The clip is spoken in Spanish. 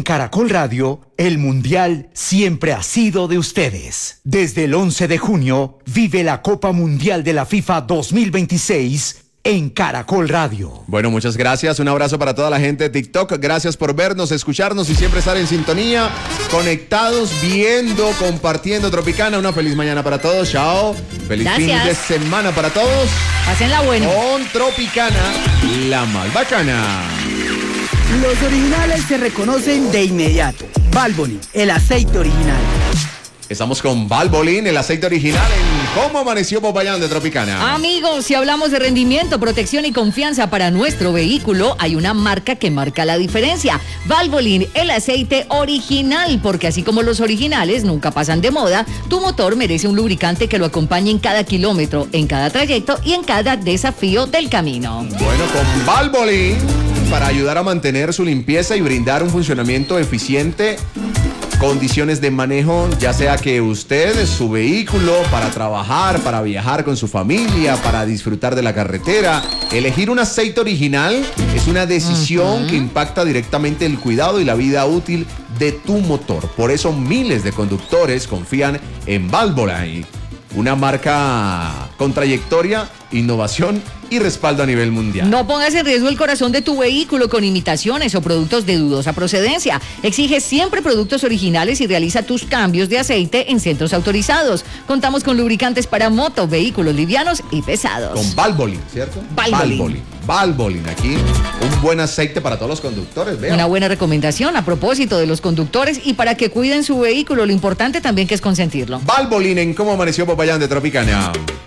En Caracol Radio, el Mundial siempre ha sido de ustedes. Desde el 11 de junio, vive la Copa Mundial de la FIFA 2026 en Caracol Radio. Bueno, muchas gracias. Un abrazo para toda la gente de TikTok. Gracias por vernos, escucharnos y siempre estar en sintonía, conectados, viendo, compartiendo Tropicana. Una feliz mañana para todos. Chao. Feliz fin de semana para todos. Pásenla bueno. Con Tropicana, la más bacana. Los originales se reconocen de inmediato. Valvoline, el aceite original. Estamos con Valvoline, el aceite original en ¿Cómo amaneció Popayán de Tropicana? Amigos, si hablamos de rendimiento, protección y confianza para nuestro vehículo, hay una marca que marca la diferencia. Valvoline, el aceite original, porque así como los originales nunca pasan de moda, tu motor merece un lubricante que lo acompañe en cada kilómetro, en cada trayecto y en cada desafío del camino. Bueno, con Valvoline, para ayudar a mantener su limpieza y brindar un funcionamiento eficiente, condiciones de manejo, ya sea que usted, su vehículo, para trabajar, para viajar con su familia, para disfrutar de la carretera, elegir un aceite original es una decisión que impacta directamente el cuidado y la vida útil de tu motor. Por eso miles de conductores confían en Valvoline, una marca con trayectoria, innovación y respaldo a nivel mundial. No pongas en riesgo el corazón de tu vehículo con imitaciones o productos de dudosa procedencia. Exige siempre productos originales y realiza tus cambios de aceite en centros autorizados. Contamos con lubricantes para moto, vehículos livianos y pesados. Con Valvoline, ¿cierto? Valvoline. Valvoline, aquí un buen aceite para todos los conductores. Vean. Una buena recomendación a propósito de los conductores y para que cuiden su vehículo. Lo importante también que es consentirlo. Valvoline en ¿Cómo amaneció Popayán de Tropicana?